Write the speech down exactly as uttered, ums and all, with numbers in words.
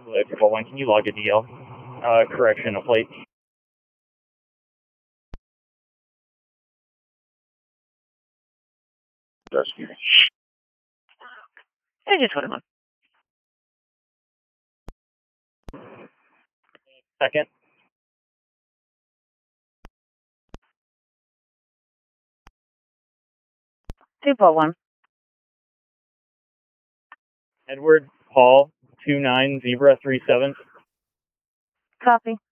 two four one, can you log a D L? Uh, correction, a plate. I just put him on. Second. two four one. Edward Paul two nine zero three seven. Copy.